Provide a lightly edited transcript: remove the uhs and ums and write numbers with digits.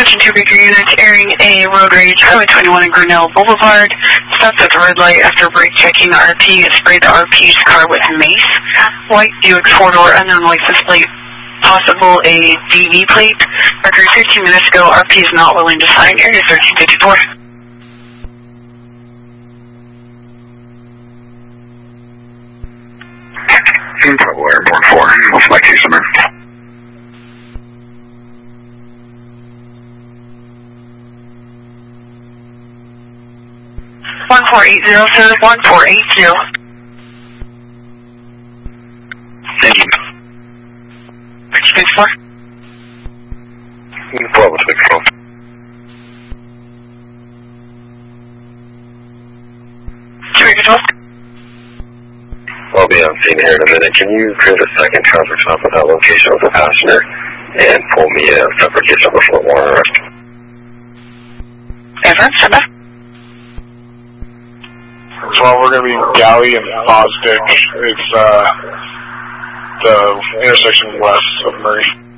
Attention to Baker units airing a road rage, Highway 21 and Grinnell Boulevard. Stopped at the red light after brake checking RP and sprayed the RP's car with mace. White Buick 4-door unknown license plate. Possible a DV plate. Record 15 minutes ago, RP is not willing to sign. Area 1354. Info Airborne 4. What's my case number? One 480, sir. 1480. Thank you. 664. Info 664. I'll be on scene here in a minute. Can you create a second traffic stop at that location with a passenger and pull me a separate case number for warrant arrest? Ever? Well, we're going to be Galley and Fosdick. It's the intersection west of Murray.